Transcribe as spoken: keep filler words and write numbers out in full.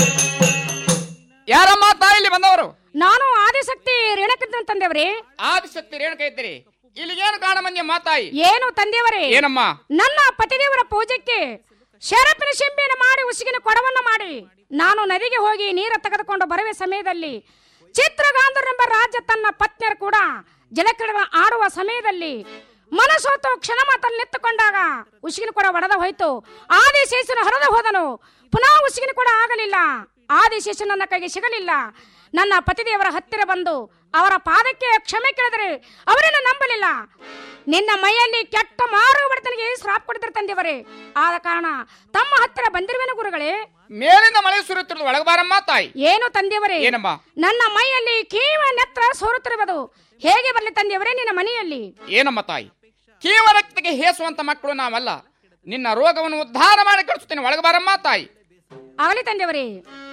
ಯಾರಮ್ಮ ತಾಯಿಲಿ ಬಂದವರು? ನಾನು ಆದಿಶಕ್ತಿ ರೇಣುಕಿದ್ದನ್ ತಂದೆಯವರೇ. ಆದಿಶಕ್ತಿ ರೇಣುಕ ಇದ್ದೀರಿ, ಇಲ್ಲಿಗೇನು ಕಾರಣ ಮಂದಿ ಮಾತಾಯಿ? ಏನು ತಂದೆಯವರೇ? ಏನಮ್ಮ? ನನ್ನ ಪತಿದೇವರ ಪೂಜೆಗೆ ಶರಪಿನ ಶಿಂಬಿನ ಮಾಡಿ ಉಸಿಗಿನ ಕೊಡವನ್ನ ಮಾಡಿ ನಾನು ನದಿಗೆ ಹೋಗಿ ನೀರ ತೆಗೆದುಕೊಂಡು ಬರುವ ಸಮಯದಲ್ಲಿ ಚಿತ್ರಗಾಂಧರೆಂಬ ರಾಜ ತನ್ನ ಪತ್ನಿಯರು ಕೂಡ ಜಲಕ್ರೀಡೆಗಳ ಆಡುವ ಸಮಯದಲ್ಲಿ ಮನಸೋತು ಕ್ಷಣ ಮಾತಲ್ಲಿ ನಿಂತುಕೊಂಡಾಗ ಉಸಿಗಿನ ಕೂಡ ಒಡೆದ ಹೋಯ್ತು. ಆದಿಶೇಷನ ಹರಿದು ಹೋದನು. ಪುನಃ ಉಸಿಗಿನ ಕೂಡ ಆಗಲಿಲ್ಲ. ಆದಿಶೇಷ ನನ್ನ ಕೈಗೆ ಸಿಗಲಿಲ್ಲ. ನನ್ನ ಪತಿದೇವರ ಹತ್ತಿರ ಬಂದು ಅವರ ಪಾದಕ್ಕೆ ಕ್ಷಮೆ ಕೇಳಿದರೆ ಅವರನ್ನು ನಂಬಲಿಲ್ಲ. ನಿನ್ನ ಮೈಯಲ್ಲಿ ಕೆಟ್ಟ ಮಾರು ಬಡತನಿಗೆ ಶ್ರಾಪ ಕೊಡ್ತಾರೆ ತಂದೆಯವರೇ. ಆದ ಕಾರಣ ತಮ್ಮ ಹತ್ತಿರ ಬಂದಿರುವೆನು ಗುರುಗಳೇ. ಮೇಲಿಂದ ಮಳೆ ಸುರುತ್ತಿರುವುದು ಒಳಗಬಾರಮ್ಮ ತಾಯಿ. ಏನು ತಂದೆಯವರೇ? ಏನಮ್ಮ? ನನ್ನ ಮೈಯಲ್ಲಿ ಕೀವ ನೆತ್ರ ಸೋರುತ್ತಿರುವುದು ಹೇಗೆ ಬರಲಿ ತಂದೆಯವರೇ ನಿನ್ನ ಮನೆಯಲ್ಲಿ? ಏನಮ್ಮ ತಾಯಿ, ಕೀವ ರಕ್ತಕ್ಕೆ ಹೇಸುವಂತ ಮಕ್ಕಳು ನಾವಲ್ಲ. ನಿನ್ನ ರೋಗವನ್ನು ಉದ್ಧಾರ ಮಾಡಿ ಕಳಿಸುತ್ತೇನೆ, ಒಳಗಬಾರಮ್ಮ ತಾಯಿ. ಆಗಲಿ ತಂದೆಯವರೇ.